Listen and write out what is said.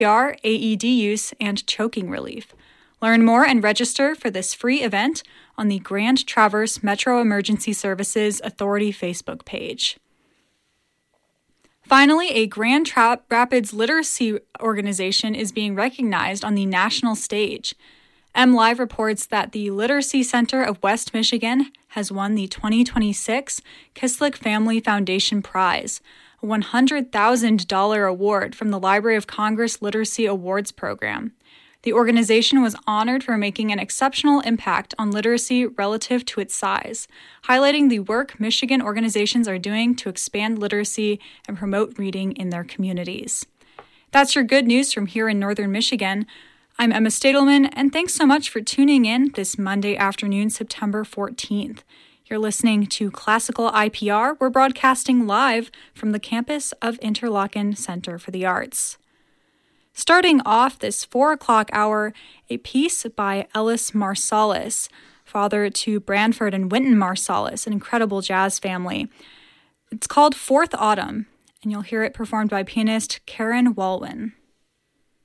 CPR, AED use, and choking relief. Learn more and register for this free event on the Grand Traverse Metro Emergency Services Authority Facebook page. Finally, a Grand Rapids literacy organization is being recognized on the national stage. MLive reports that the Literacy Center of West Michigan has won the 2026 Kislik Family Foundation Prize, a $100,000 award from the Library of Congress Literacy Awards Program. The organization was honored for making an exceptional impact on literacy relative to its size, highlighting the work Michigan organizations are doing to expand literacy and promote reading in their communities. That's your good news from here in Northern Michigan. I'm Emma Stadelman, and thanks so much for tuning in this Monday afternoon, September 14th. You're listening to Classical IPR. We're broadcasting live from the campus of Interlochen Center for the Arts. Starting off this 4 o'clock hour, a piece by Ellis Marsalis, father to Branford and Wynton Marsalis, an incredible jazz family. It's called Fourth Autumn, and you'll hear it performed by pianist Karen Walwyn.